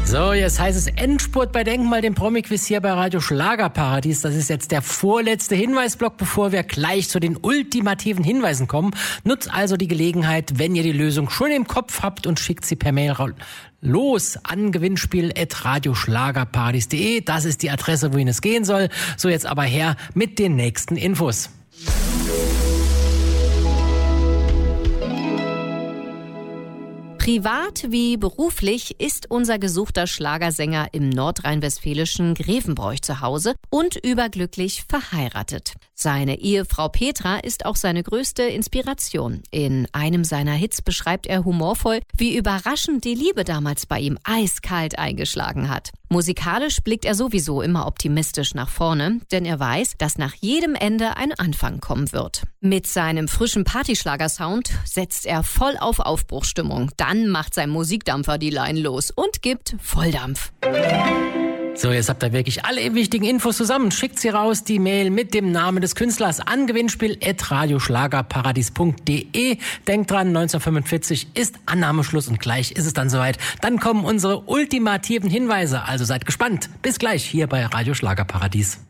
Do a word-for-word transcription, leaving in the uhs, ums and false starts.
So, jetzt heißt es Endspurt bei Denk mal, dem Promi-Quiz hier bei Radio Schlagerparadies. Das ist jetzt der vorletzte Hinweisblock, bevor wir gleich zu den ultimativen Hinweisen kommen. Nutzt also die Gelegenheit, wenn ihr die Lösung schon im Kopf habt, und schickt sie per Mail los an gewinnspiel at radioschlagerparadies punkt de. Das ist die Adresse, wohin es gehen soll. So, jetzt aber her mit den nächsten Infos. Privat wie beruflich ist unser gesuchter Schlagersänger im nordrhein-westfälischen Grevenbroich zu Hause und überglücklich verheiratet. Seine Ehefrau Petra ist auch seine größte Inspiration. In einem seiner Hits beschreibt er humorvoll, wie überraschend die Liebe damals bei ihm eiskalt eingeschlagen hat. Musikalisch blickt er sowieso immer optimistisch nach vorne, denn er weiß, dass nach jedem Ende ein Anfang kommen wird. Mit seinem frischen Partyschlager-Sound setzt er voll auf Aufbruchsstimmung. Dann macht sein Musikdampfer die Line los und gibt Volldampf. So, jetzt habt ihr wirklich alle wichtigen Infos zusammen. Schickt sie raus, die Mail mit dem Namen des Künstlers an gewinnspiel at radioschlagerparadies punkt de. Denkt dran, neunzehnhundertfünfundvierzig ist Annahmeschluss und gleich ist es dann soweit. Dann kommen unsere ultimativen Hinweise. Also seid gespannt. Bis gleich hier bei Radio Schlagerparadies.